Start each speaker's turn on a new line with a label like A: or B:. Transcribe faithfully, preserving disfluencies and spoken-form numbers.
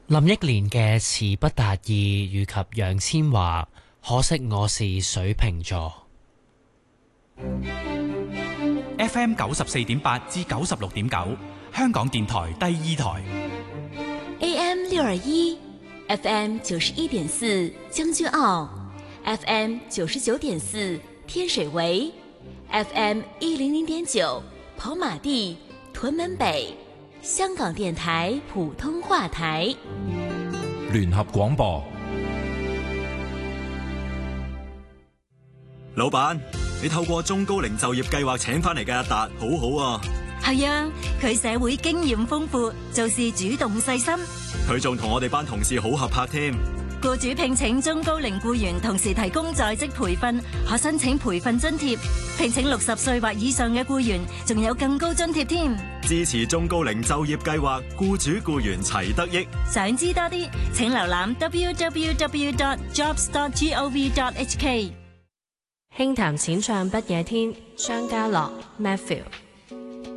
A: 林憶蓮嘅詞不達意以及楊千嬅可惜我是水瓶座。
B: F M 九十四點八至九十六點九，香港電台第二台。
C: A M 六二一，F M 九十一點四將軍澳 ，F M 九十九點四天水圍 ，F M 一零零點九跑馬地、屯門北。香港電台普通話台
D: 聯合廣播。
E: 老闆，你透過中高齡就業計劃請翻嚟嘅阿達好好啊。
F: 係啊，佢社會經驗豐富，做事主動細心，
E: 佢仲同我哋班同事好合拍添。
F: 僱主聘請中高齡僱員，同時提供在職培訓，可申請培訓津貼。聘請六十歲或以上嘅僱員，仲有更高津貼添。
E: 支持中高齡就業計劃，僱主僱員齊得益。
F: 想知多啲，請瀏覽 w w w dot jobs dot gov dot h k。
G: 輕談淺唱不夜天，張家樂 Matthew。